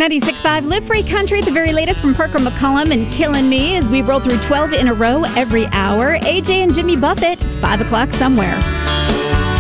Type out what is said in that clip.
96.5 Live Free Country, the very latest from Parker McCollum and Killin' Me as we roll through 12 in a row every hour. AJ and Jimmy Buffett, it's 5 o'clock somewhere.